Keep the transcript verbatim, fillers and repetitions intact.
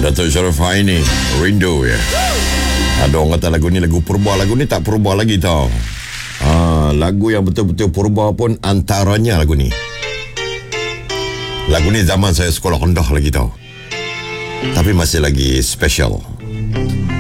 Dato' Sharifah ni Rindu ya. Ada orang kata lagu ni lagu purba. Lagu ni tak purba lagi tau. ha, Lagu yang betul-betul purba pun antaranya lagu ni. Lagu ni zaman saya sekolah rendah lagi tau, tapi masih lagi special.